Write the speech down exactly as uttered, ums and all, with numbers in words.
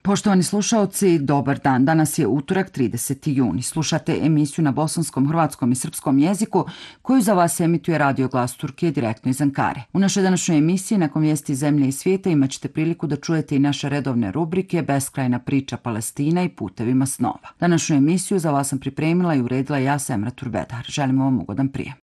Poštovani slušaoci, dobar dan. Danas je utorak, trideseti juni. Slušate emisiju na bosanskom, hrvatskom i srpskom jeziku koju za vas emituje Radio Glas Turkije direktno iz Ankare. U našoj današnjoj emisiji nakon vijesti zemlje i svijeta imat ćete priliku da čujete i naše redovne rubrike Beskrajna priča Palestina i Putevima snova. Današnju emisiju za vas sam pripremila i uredila ja, Semra Turbedar. Želimo vam ugodan prijem.